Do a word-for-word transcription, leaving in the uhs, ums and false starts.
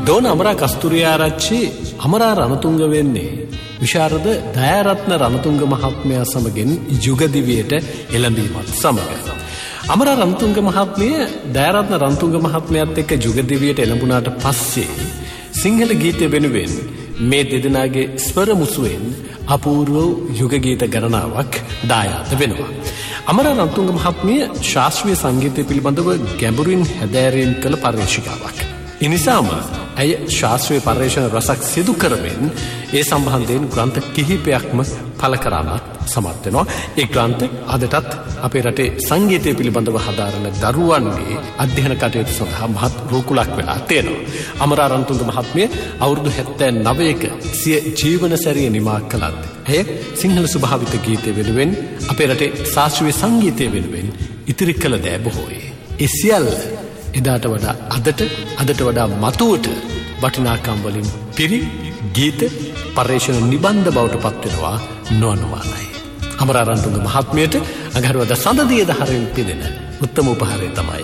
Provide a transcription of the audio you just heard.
දෝන අමරා කස්තුරිආරච්චි අමරා රණතුංග වෙන්නේ විශාරද දයාරත්න රණතුංග මහත්මයා සමගින් යුගදිවියට එළඹීමත් සමග. අමරා රණතුංග මහත්මිය දයාරත්න රණතුංග මහත්මයාත් එක්ක යුගදිවියට එළඹුණාට පස්සේ සිංහල ගීතය වෙනුවෙන් මේ දෙදෙනාගේ ස්වර මුසුවෙන් අපූර්ව යුග ගීත ගණනාවක් දායාද වෙනවා. අමරා රණතුංග මහත්මිය ශාස්ත්‍රීය සංගීතය පිළිබඳව ගැඹුරින් හැදෑරීම් කළ පර්යේෂිකාවක්. එනිසාම ඇය ශාස්ත්‍රීය පර්යේෂණ රසක් සිදු කරමින් ඒ සම්බන්ධයෙන් ග්‍රන්ථ කිහිපයක්ම පළ කරන්නත් සමත් වෙනවා. ඒ ග්‍රන්ථ අදටත් අපේ රටේ සංගීතය පිළිබඳව හදාරන දරුවන්ගේ අධ්‍යයන කටයුතු සඳහා මහත් රූකුලක් වෙලා තියෙනවා. අමරා රණතුංග මහත්මිය අවුරුදු හැත්තෑ නවයක සිය ජීවනසැරිය නිමා කළත් ඇය සිංහල ස්වභාවිත ගීතය වෙනුවෙන් අපේ රටේ ශාස්ත්‍රීය සංගීතය වෙනුවෙන් ඉතිරි කළ දෑ බොහෝයි. ඒ සියල්ල එදාට වඩා අදට අදට වඩා මතුවට වටිනාකම් වලින් පිරි ගීත පර්යේෂණ නිබන්ධ බවට පත් වෙනවා නොඅනුමානයි. අමරා රණතුංග මහත්මියට අඟහරුවාදා සඳ දිය දහරෙන් පිදෙන උත්තම උපහාරය තමයි